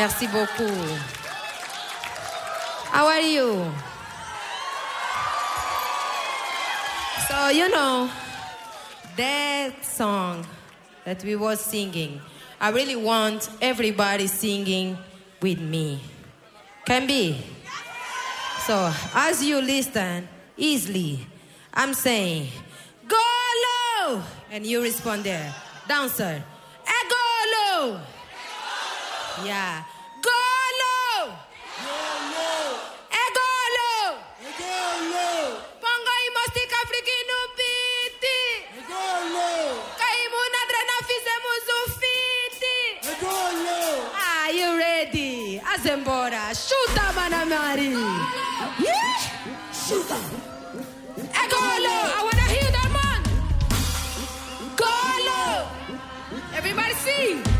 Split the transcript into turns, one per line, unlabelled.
Merci beaucoup. How are you? So, you know, that song that we were singing, I really want everybody singing with me. Can be? So, as you listen easily, I'm saying, go low! And you respond there. Dancer, go low! Yeah. Go low! Go low! Go low! Go low! Pongo i mostik afrikinu piti! Go low! Kaimuna drena fizemos o fiti! Go low! Are you ready? Azembora, chuta manamari! Yeah! Chuta! Go low! I wanna hear that man! Go low! Everybody sing!